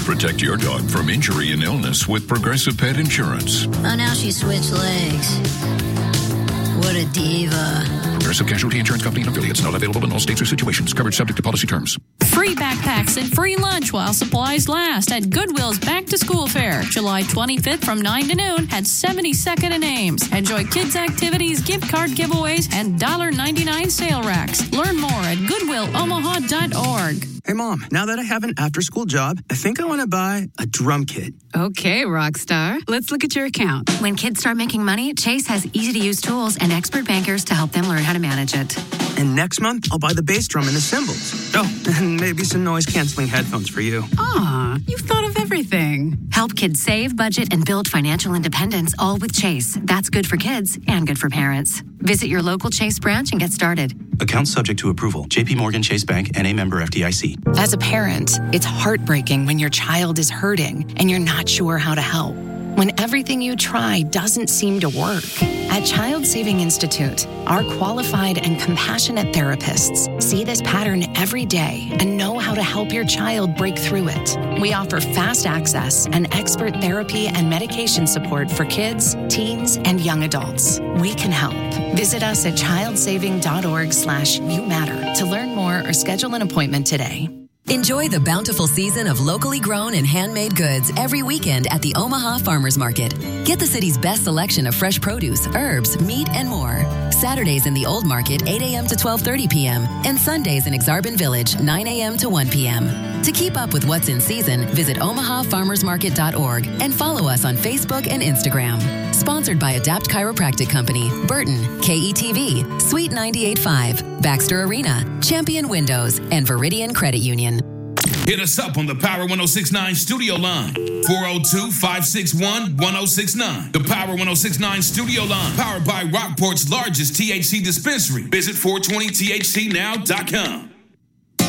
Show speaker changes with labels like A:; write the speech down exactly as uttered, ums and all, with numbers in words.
A: Protect your dog from injury and illness with Progressive Pet Insurance.
B: Oh, now she switched legs. What a diva.
A: Progressive Casualty Insurance Company and affiliates. Not available in all states or situations. Coverage subject to policy terms.
C: Free backpacks and free lunch while supplies last at Goodwill's Back to School Fair, July twenty-fifth from nine to noon at seventy-second and Ames. Enjoy kids' activities, gift card giveaways, and one dollar ninety-nine sale racks. Learn more at goodwill omaha dot org.
D: Hey, Mom, now that I have an after-school job, I think I want to buy a drum kit.
E: Okay, Rockstar. Let's look at your account.
F: When kids start making money, Chase has easy-to-use tools and expert bankers to help them learn how to manage it.
D: And next month, I'll buy the bass drum and the cymbals. Oh, and maybe some noise-canceling headphones for you.
E: Aw, you've thought of everything.
F: Help kids save, budget, and build financial independence, all with Chase. That's good for kids and good for parents. Visit your local Chase branch and get started.
G: Account subject to approval. J P Morgan Chase Bank and a member F D I C.
H: As a parent, it's heartbreaking when your child is hurting and you're not sure how to help. When everything you try doesn't seem to work. At Child Saving Institute, our qualified and compassionate therapists see this pattern every day and know how to help your child break through it. We offer fast access and expert therapy and medication support for kids, teens, and young adults. We can help. Visit us at childsaving.org slash you matter to learn more or schedule an appointment today.
I: Enjoy the bountiful season of locally grown and handmade goods every weekend at the Omaha Farmers Market. Get the city's best selection of fresh produce, herbs, meat, and more. Saturdays in the Old Market, eight a.m. to twelve thirty p.m. and Sundays in Exarban Village, nine a.m. to one p.m. To keep up with what's in season, visit omaha farmers market dot org and follow us on Facebook and Instagram. Sponsored by Adapt Chiropractic Company, Burton, K E T V, Suite ninety-eight point five, Baxter Arena, Champion Windows, and Veridian Credit Union.
J: Hit us up on the Power ten sixty-nine studio line, four oh two, five six one, one oh six nine. The Power ten sixty-nine studio line, powered by Rockport's largest T H C dispensary. Visit four twenty T H C now dot com.